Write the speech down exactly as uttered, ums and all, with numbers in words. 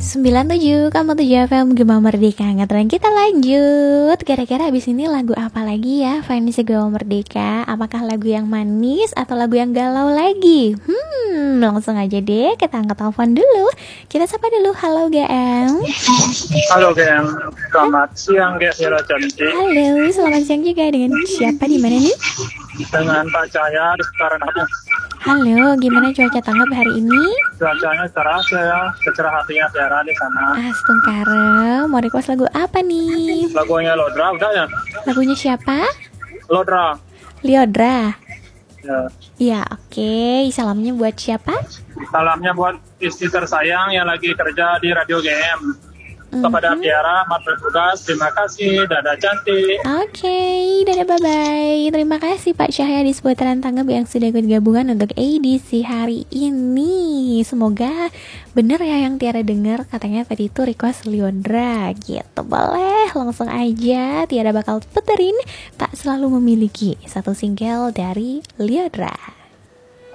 sembilan puluh tujuh koma tujuh F M Gema Merdeka. Ngetren kita lanjut. Kira-kira abis ini lagu apa lagi ya fans Gema Merdeka? Apakah lagu yang manis atau lagu yang galau lagi? Hmm, langsung aja deh kita angkat telepon dulu. Kita sapa dulu. Halo G M. Halo G M, selamat siang G M cantik. Halo, selamat siang juga. Dengan siapa di mana nih? Dengan Pak Cahaya di sekarang aku. Halo, gimana cuaca Tanggap hari ini? Cuacanya cerah ya, secerah hatinya Tiara di sana. Astungkare, mau request lagu apa nih? Lagunya Lodra udah ya? Lagunya siapa? Lodra. Liodra. Ya. Ya, oke. Okay. Salamnya buat siapa? Salamnya buat istri tersayang yang lagi kerja di Radio G M. Kepada mm-hmm. Tiara, mat bertugas, terima kasih, dadah cantik. Oke, okay, dadah bye-bye. Terima kasih Pak Cahaya di seputaran Tanggap yang sudah ikut gabungan untuk edisi hari ini. Semoga bener ya yang Tiara dengar, katanya tadi itu request Liodra gitu. Boleh, langsung aja Tiara bakal puterin Tak Selalu Memiliki, satu single dari Liodra.